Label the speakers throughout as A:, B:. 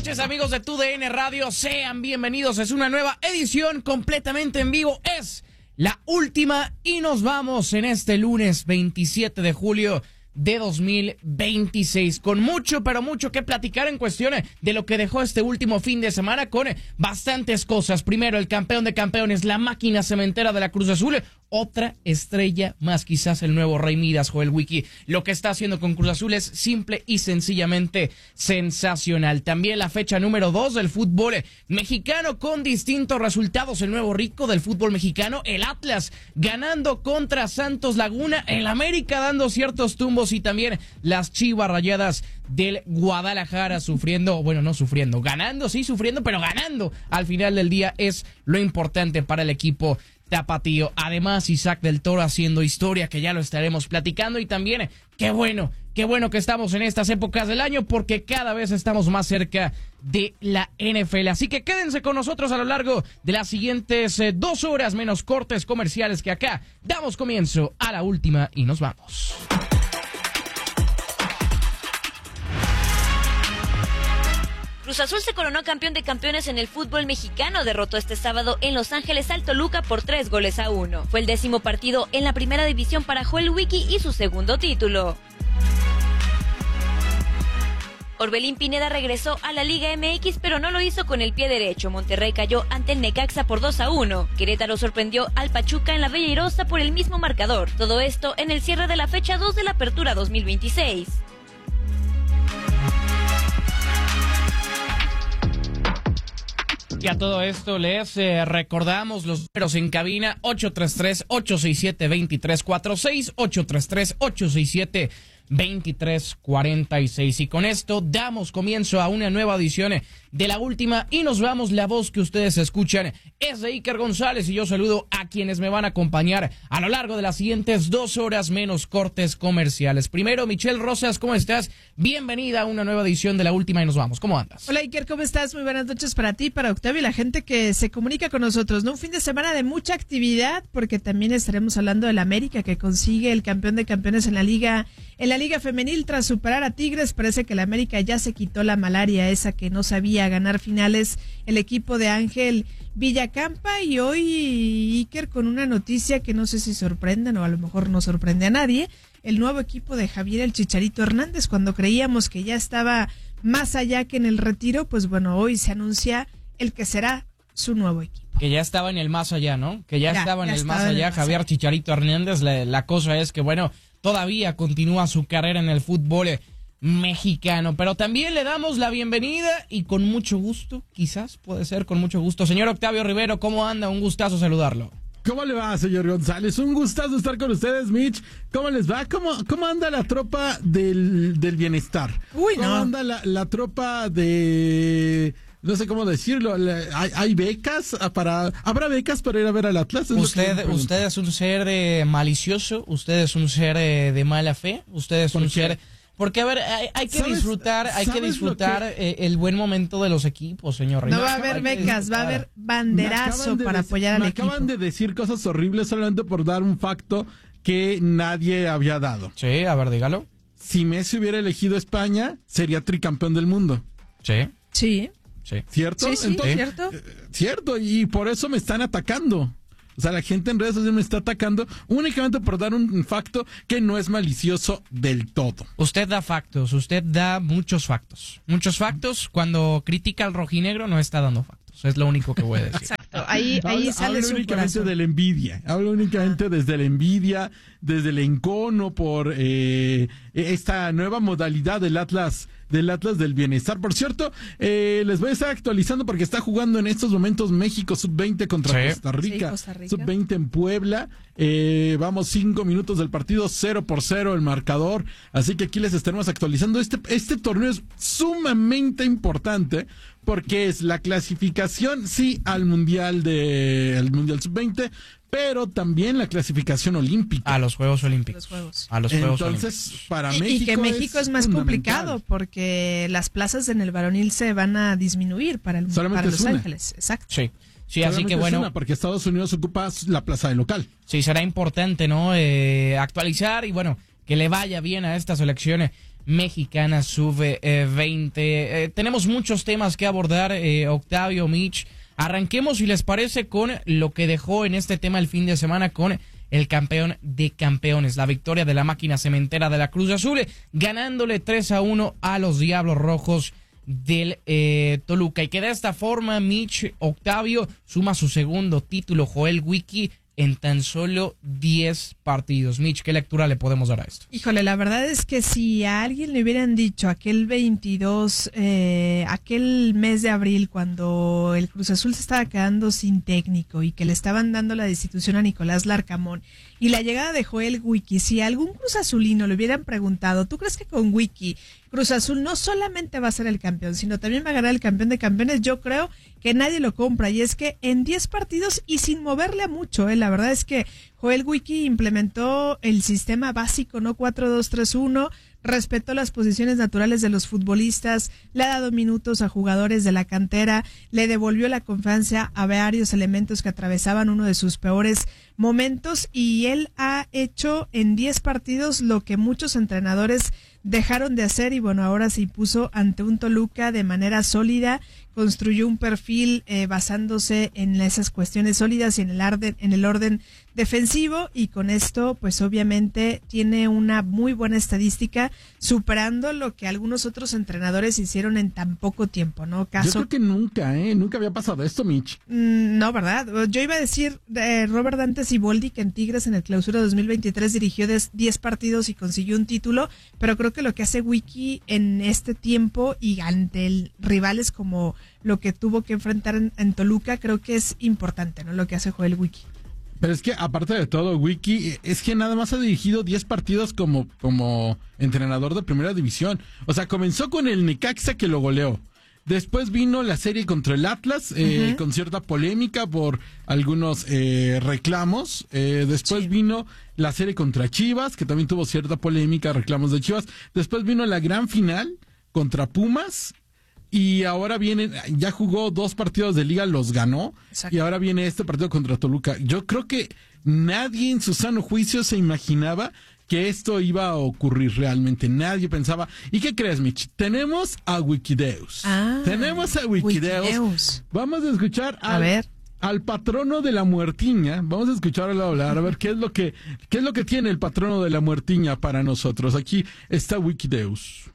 A: noches, amigos de TUDN Radio, sean bienvenidos. Es una nueva edición completamente en vivo. Es la última y nos vamos en este lunes 27 de julio de 2026, con mucho, pero mucho que platicar en cuestión de lo que dejó este último fin de semana, con bastantes cosas. Primero, el campeón de campeones, la máquina cementera de la Cruz Azul, otra estrella más, quizás el nuevo Rey Midas, Joel Wiki. Lo que está haciendo con Cruz Azul es simple y sencillamente sensacional. También la fecha número 2 del fútbol mexicano con distintos resultados. El nuevo rico del fútbol mexicano, el Atlas ganando contra Santos Laguna, el América dando ciertos tumbos y también las Chivas Rayadas del Guadalajara sufriendo, bueno, no sufriendo, ganando, sí sufriendo, pero ganando. Al final del día es lo importante para el equipo tapatío. Además, Isaac del Toro haciendo historia, que ya lo estaremos platicando. Y también, qué bueno que estamos en estas épocas del año, porque cada vez estamos más cerca de la NFL. Así que quédense con nosotros a lo largo de las siguientes 2 horas, menos cortes comerciales, que acá damos comienzo a la última y nos vamos.
B: Cruz Azul se coronó campeón de campeones en el fútbol mexicano. Derrotó este sábado en Los Ángeles al Toluca por 3-1. Fue el 10º partido en la primera división para Joel Wiki y su segundo título. Orbelín Pineda regresó a la Liga MX, pero no lo hizo con el pie derecho. Monterrey cayó ante el Necaxa por 2-1. Querétaro sorprendió al Pachuca en la Bella Irosa por el mismo marcador. Todo esto en el cierre de la fecha 2 de la Apertura 2026.
A: Y a todo esto les recordamos los números en cabina: 833-867-2346, 833-867-2346. Y con esto damos comienzo a una nueva edición de la última y nos vamos. La voz que ustedes escuchan es de Iker González y yo saludo a quienes me van a acompañar a lo largo de las siguientes 2 horas menos cortes comerciales. Primero, Michelle Rosas, ¿cómo estás? Bienvenida a una nueva edición de la última y nos vamos. ¿Cómo andas?
C: Hola Iker, ¿cómo estás? Muy buenas noches para ti, para Octavio y la gente que se comunica con nosotros, ¿no? Un fin de semana de mucha actividad, porque también estaremos hablando del América, que consigue el campeón de campeones en la Liga Femenil tras superar a Tigres. Parece que el América ya se quitó la malaria esa que no sabía ganar finales el equipo de Ángel Villacampa. Y hoy, Iker, con una noticia que no sé si sorprenden o a lo mejor no sorprende a nadie: el nuevo equipo de Javier el Chicharito Hernández. Cuando creíamos que ya estaba más allá que en el retiro, pues bueno, hoy se anuncia el que será su nuevo equipo.
A: Que ya estaba en el más allá, ¿no? Que ya estaba en el más allá, Javier Chicharito Hernández. La cosa es que, bueno, todavía continúa su carrera en el fútbol mexicano, pero también le damos la bienvenida y con mucho gusto, quizás puede ser con mucho gusto, señor Octavio Rivero. ¿Cómo anda? Un gustazo saludarlo.
D: ¿Cómo le va, señor González? Un gustazo estar con ustedes, Mitch. ¿Cómo les va? ¿Cómo anda la tropa del bienestar?
C: Uy,
D: ¿Cómo anda la tropa de... no sé cómo decirlo? ¿Hay becas habrá becas para ir a ver al Atlas?
A: Usted es un ser malicioso, usted es un ser de mala fe, usted es un ser... Porque, a ver, hay que disfrutar el buen momento de los equipos, señor.
C: No va a haber becas, va a haber banderazo para apoyar al equipo.
D: Me acaban de decir cosas horribles solamente por dar un facto que nadie había dado.
A: Sí, a ver, dígalo.
D: Si Messi hubiera elegido España, sería tricampeón del mundo.
A: Sí.
C: Sí.
D: ¿Cierto?
C: Sí,
D: Entonces,
C: ¿cierto?
D: Cierto, y por eso me están atacando. O sea, la gente en redes sociales me está atacando únicamente por dar un facto que no es malicioso del todo.
A: Usted da factos, usted da muchos factos. Muchos factos. Cuando critica al rojinegro no está dando factos. Es lo único que voy a decir.
C: Exacto. Ahí sale su
D: únicamente
C: corazón.
D: de la envidia. Hablo únicamente desde la envidia, desde el encono por esta nueva modalidad del Atlas del Bienestar. Por cierto, les voy a estar actualizando porque está jugando en estos momentos México Sub-20 contra Costa Rica.
C: Sí, Costa Rica.
D: Sub-20 en Puebla. Vamos 5 minutos del partido, 0-0 el marcador. Así que aquí les estaremos actualizando. Este torneo es sumamente importante porque es la clasificación, sí, al Mundial Sub-20, pero también la clasificación olímpica.
A: A los Juegos Olímpicos.
D: Entonces, para México.
C: Y que México es más complicado porque las plazas en el varonil se van a disminuir para Los Ángeles. Exacto.
A: Sí, así que bueno.
D: Porque Estados Unidos ocupa la plaza de local.
A: Sí, será importante, ¿no? Actualizar y bueno, que le vaya bien a esta selección Mexicana Sub-20. Tenemos muchos temas que abordar, Octavio, Mitch. Arranquemos, si les parece, con lo que dejó en este tema el fin de semana con el campeón de campeones, la victoria de la máquina cementera de la Cruz Azul, ganándole 3-1 a los Diablos Rojos del Toluca. Y que de esta forma, Mitch, Octavio, suma su segundo título, Joel Wiki, en tan solo 10 partidos. Mitch, ¿qué lectura le podemos dar a esto?
C: Híjole, la verdad es que si a alguien le hubieran dicho aquel 22, aquel mes de abril, cuando el Cruz Azul se estaba quedando sin técnico y que le estaban dando la destitución a Nicolás Larcamón y la llegada de Joel Wiki, si a algún Cruz Azulino le hubieran preguntado, ¿tú crees que con Wiki Cruz Azul no solamente va a ser el campeón, sino también va a ganar el campeón de campeones? Yo creo que nadie lo compra, y es que en 10 partidos y sin moverle a mucho, la verdad es que Joel Wiki implementó el sistema básico, ¿no? 4-2-3-1, respetó las posiciones naturales de los futbolistas, le ha dado minutos a jugadores de la cantera, le devolvió la confianza a varios elementos que atravesaban uno de sus peores momentos, y él ha hecho en 10 partidos lo que muchos entrenadores dejaron de hacer, y bueno, ahora se impuso ante un Toluca de manera sólida, construyó un perfil basándose en esas cuestiones sólidas y en el orden defensivo, y con esto pues obviamente tiene una muy buena estadística, superando lo que algunos otros entrenadores hicieron en tan poco tiempo, ¿no?
D: Yo creo que nunca había pasado esto, Mitch.
C: No, ¿verdad? Yo iba a decir Robert Dante Siboldi, que en Tigres en el Clausura 2023 dirigió 10 partidos y consiguió un título, pero creo que lo que hace Wiki en este tiempo y ante rivales como lo que tuvo que enfrentar en Toluca, creo que es importante, ¿no? Lo que hace Joel Wiki.
D: Pero es que, aparte de todo, Wiki es que nada más ha dirigido 10 partidos como entrenador de primera división. O sea, comenzó con el Necaxa, que lo goleó. Después vino la serie contra el Atlas, con cierta polémica por algunos reclamos. Después vino la serie contra Chivas, que también tuvo cierta polémica, reclamos de Chivas. Después vino la gran final contra Pumas. Y ahora ya jugó 2 partidos de liga, los ganó. Exacto. Y ahora viene este partido contra Toluca. Yo creo que nadie en su sano juicio se imaginaba que esto iba a ocurrir realmente. Nadie pensaba. ¿Y qué crees, Mitch? Tenemos a Wikideus. Tenemos a Wikideus. Vamos a escuchar al patrono de la muertiña. Vamos a escucharlo hablar, a ver qué es lo que tiene el patrono de la muertiña para nosotros. Aquí está Wikideus.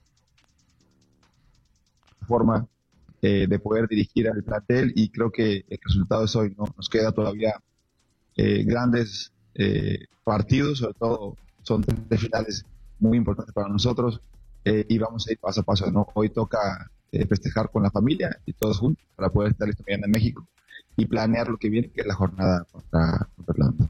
E: Forma de poder dirigir al plantel, y creo que el resultado es hoy, ¿no? Nos queda todavía grandes partidos, sobre todo son 3 finales muy importantes para nosotros, y vamos a ir paso a paso, ¿no? Hoy toca festejar con la familia y todos juntos para poder estar listo mañana en México y planear lo que viene, que es la jornada contra Atlanta.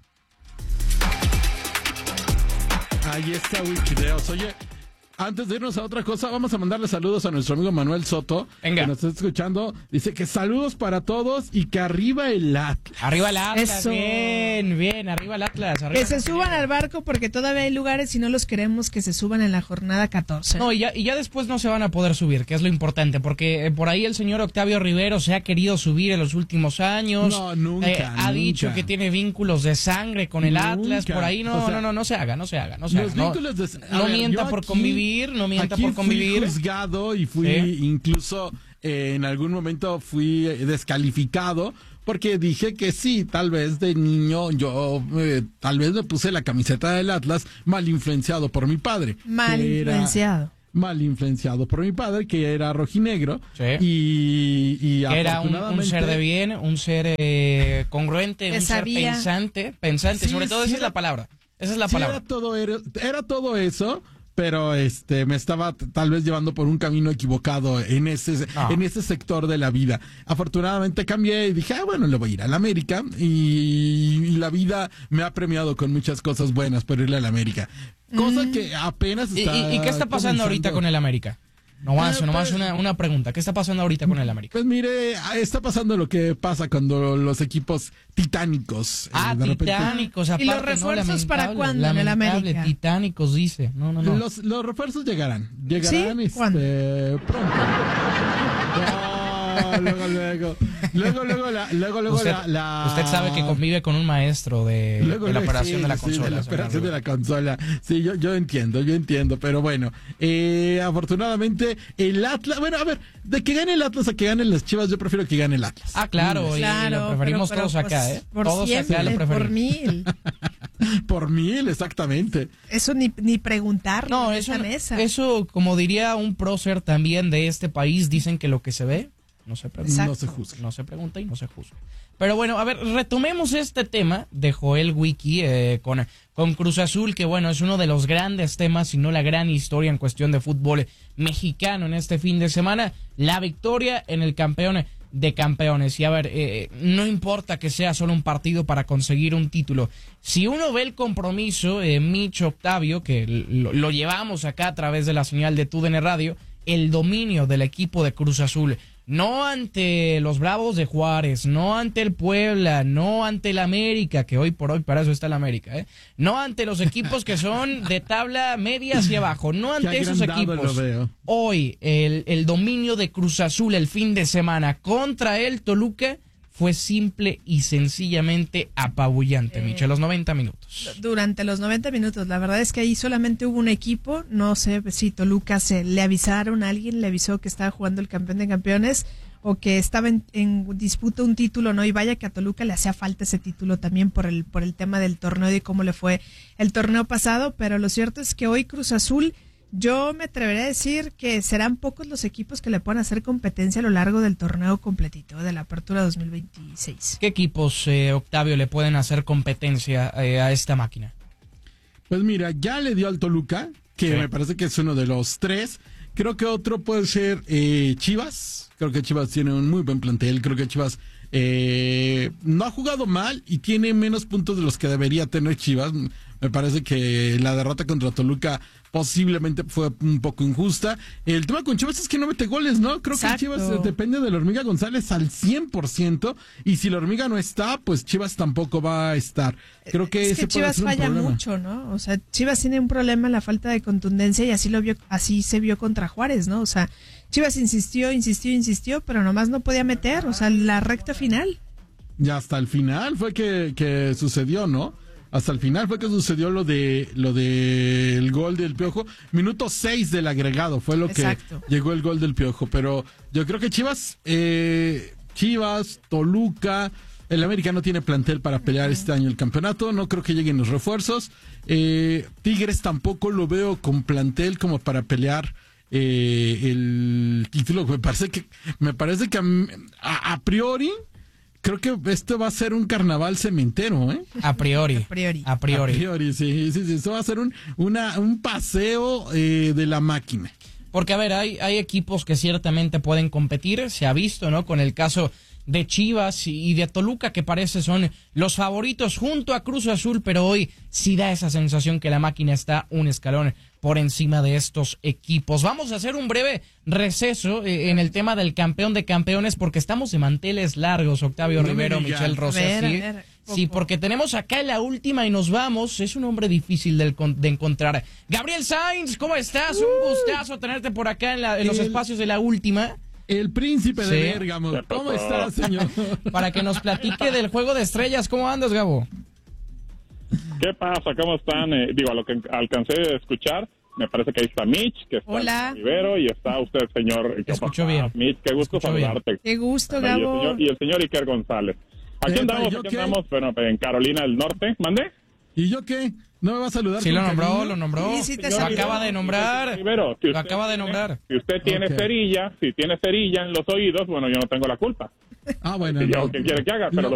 D: Ahí está Wikideos. Oye, antes de irnos a otra cosa, vamos a mandarle saludos a nuestro amigo Manuel Soto, que nos está escuchando. Dice que saludos para todos y que arriba el Atlas.
A: Arriba el Atlas,
C: eso.
A: Bien, arriba el Atlas. Arriba
C: que se suban al barco, porque todavía hay lugares y no los queremos que se suban en la jornada 14.
A: No, y ya después no se van a poder subir, que es lo importante, porque por ahí el señor Octavio Rivero se ha querido subir en los últimos años.
D: No, nunca.
A: Ha dicho que tiene vínculos de sangre con el Atlas, por ahí no se haga.
D: Los vínculos
A: no mienta por convivir. No mienta por convivir.
D: Fui juzgado y fui incluso en algún momento fui descalificado porque dije que sí, tal vez de niño yo tal vez me puse la camiseta del Atlas mal influenciado por mi padre.
C: Mal influenciado
D: por mi padre, que era rojinegro.
A: Sí.
D: Y
A: que era
D: afortunadamente,
A: un ser de bien, un ser congruente, un ser pensante,
D: sí,
A: sobre todo esa es la palabra. Esa es la palabra.
D: Era todo eso. Pero me estaba tal vez llevando por un camino equivocado en ese sector de la vida. Afortunadamente cambié y dije, bueno, le voy a ir a la América, y la vida me ha premiado con muchas cosas buenas por irle a la América. Cosa que apenas está
A: ¿Y qué está pasando ahorita con el América? Nomás una pregunta. ¿Qué está pasando ahorita con el América?
D: Pues mire, está pasando lo que pasa cuando los equipos titánicos...
A: titánicos, aparte.
C: ¿Y los refuerzos
A: no,
C: para cuándo en el América?
A: Titánicos, dice. No.
D: Los refuerzos llegarán.
C: ¿Sí? ¿Cuándo?
D: Pronto. Luego. Luego
A: Usted sabe que convive con un maestro de la operación de la consola.
D: De la operación de la consola. Sí, yo entiendo, pero bueno, afortunadamente el Atlas, bueno, a ver, de que gane el Atlas a que ganen las Chivas, yo prefiero que gane el Atlas.
A: Ah, claro, y lo preferimos
C: pero
A: todos acá,
C: pues,
A: ¿eh?
C: Por
A: Todos
C: siempre,
A: acá lo preferimos.
C: por 1000.
D: Por 1000, exactamente.
C: Eso ni preguntar
A: No,
C: en esta mesa.
A: eso, como diría un prócer también de este país, dicen que lo que se ve no se pregunta.
C: Exacto.
D: No se juzga.
A: No se pregunta y no se juzga. Pero bueno, a ver, retomemos este tema de Joel Wiki con Cruz Azul, que bueno, es uno de los grandes temas, si no la gran historia en cuestión de fútbol mexicano en este fin de semana. La victoria en el campeón de campeones. Y a ver, no importa que sea solo un partido para conseguir un título. Si uno ve el compromiso, Micho, Octavio, que lo llevamos acá a través de la señal de TUDN Radio, el dominio del equipo de Cruz Azul, no ante los Bravos de Juárez, no ante el Puebla, no ante el América, que hoy por hoy para eso está el América, no ante los equipos que son de tabla media hacia abajo, no ante esos equipos. Hoy el dominio de Cruz Azul el fin de semana contra el Toluca fue simple y sencillamente apabullante, Michel, los 90 minutos.
C: Durante los 90 minutos, la verdad es que ahí solamente hubo un equipo, no sé si Toluca le avisaron a alguien, le avisó que estaba jugando el campeón de campeones o que estaba en disputa un título, ¿no? Y vaya que a Toluca le hacía falta ese título también por el tema del torneo y cómo le fue el torneo pasado, pero lo cierto es que hoy Cruz Azul, yo me atrevería a decir que serán pocos los equipos que le puedan hacer competencia a lo largo del torneo completito de la Apertura 2026.
A: ¿Qué equipos, Octavio, le pueden hacer competencia a esta máquina?
D: Pues mira, ya le dio al Toluca, que
A: sí,
D: me parece que es uno de los 3. Creo que otro puede ser Chivas. Creo que Chivas tiene un muy buen plantel. Creo que Chivas no ha jugado mal y tiene menos puntos de los que debería tener Chivas. Me parece que la derrota contra Toluca posiblemente fue un poco injusta. El tema con Chivas es que no mete goles, ¿no? Creo
C: Exacto.
D: que Chivas depende de la Hormiga González al 100%, y si la Hormiga no está, pues Chivas tampoco va a estar. Creo que
C: es que Chivas falla mucho, ¿no? O sea, Chivas tiene un problema en la falta de contundencia y así se vio contra Juárez, ¿no? O sea, Chivas insistió, pero nomás no podía meter, o sea, la recta final.
D: Y hasta el final fue que sucedió, ¿no? Hasta el final fue que sucedió lo del gol del Piojo. Minuto 6 del agregado fue lo
C: Exacto.
D: que llegó el gol del Piojo. Pero yo creo que Chivas, Toluca, el América no tiene plantel para pelear este año el campeonato. No creo que lleguen los refuerzos. Tigres tampoco lo veo con plantel como para pelear el título. Me parece que a priori creo que esto va a ser un carnaval cementero, ¿eh?
A: A priori,
D: sí. Esto va a ser un paseo de la máquina.
A: Porque, a ver, hay equipos que ciertamente pueden competir, se ha visto, ¿no? Con el caso de Chivas y de Toluca, que parece son los favoritos junto a Cruz Azul, pero hoy sí da esa sensación que la máquina está un escalón por encima de estos equipos. Vamos a hacer un breve receso en el tema del campeón de campeones, porque estamos de manteles largos, Octavio Rivero, Michel Rosas. Sí, porque tenemos acá la última y nos vamos. Es un hombre difícil de encontrar. Gabriel Sainz, ¿cómo estás? Un gustazo tenerte por acá en los espacios de la última.
D: El príncipe de Bérgamo. ¿Cómo estás, señor?
A: Para que nos platique del Juego de Estrellas. ¿Cómo andas, Gabo?
F: ¿Qué pasa? ¿Cómo están? A lo que alcancé de escuchar, me parece que ahí está Mitch, que está Rivero, y está usted, señor.
A: Escucho bien.
F: Mitch, qué gusto saludarte.
C: Qué gusto, Gabo.
F: Y el señor Iker González. Aquí andamos, bueno, en Carolina del Norte. ¿Mande?
D: ¿Y yo qué? ¿No me va a saludar?
A: Sí, lo nombró.
C: Sí,
A: lo acaba de nombrar.
F: Rivero,
A: lo acaba de nombrar.
F: Si usted tiene cerilla, en los oídos, bueno, yo no tengo la culpa.
D: Ah, bueno.
F: ¿Qué quiere que haga? Pero